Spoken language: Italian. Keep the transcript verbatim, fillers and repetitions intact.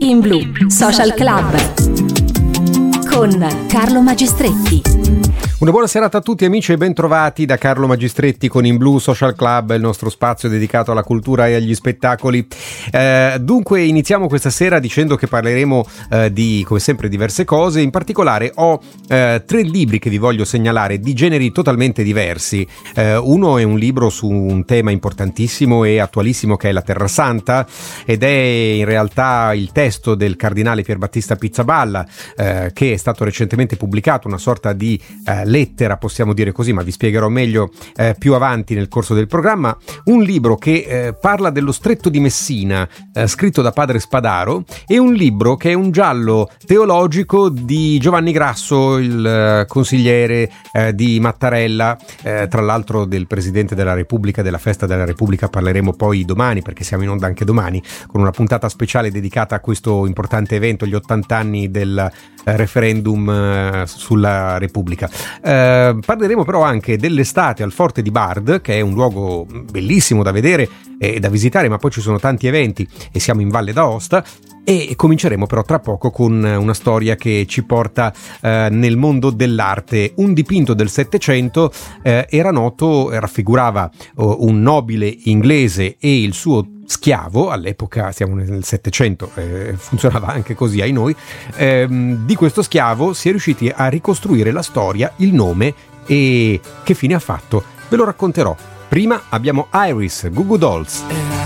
In Blu Social Club con Carlo Magistretti. Una buona serata a tutti amici e bentrovati da Carlo Magistretti con In Blu Social Club, il nostro spazio dedicato alla cultura e agli spettacoli. Eh, dunque iniziamo questa sera dicendo che parleremo eh, di, come sempre, diverse cose. In particolare ho eh, tre libri che vi voglio segnalare di generi totalmente diversi. Eh, uno è un libro su un tema importantissimo e attualissimo che è la Terra Santa, ed è in realtà il testo del cardinale Pierbattista Pizzaballa eh, che è stato recentemente pubblicato, una sorta di eh, lettera, possiamo dire così, ma vi spiegherò meglio eh, più avanti nel corso del programma. Un libro che eh, parla dello Stretto di Messina, eh, scritto da padre Spadaro, e un libro che è un giallo teologico di Giovanni Grasso, il eh, consigliere eh, di Mattarella, eh, tra l'altro del Presidente della Repubblica, della Festa della Repubblica parleremo poi domani, perché siamo in onda anche domani, con una puntata speciale dedicata a questo importante evento, gli ottanta anni del eh, referendum eh, sulla Repubblica. Eh, parleremo però anche dell'estate al Forte di Bard, che è un luogo bellissimo da vedere e da visitare, ma poi ci sono tanti eventi e siamo in Valle d'Aosta. E cominceremo però tra poco con una storia che ci porta eh, nel mondo dell'arte. Un dipinto del Settecento eh, era noto, raffigurava oh, un nobile inglese e il suo schiavo, all'epoca siamo nel Settecento, eh, funzionava anche così ai noi. Eh, di questo schiavo si è riusciti a ricostruire la storia, il nome e che fine ha fatto. Ve lo racconterò. Prima abbiamo Iris, Goo Goo Dolls.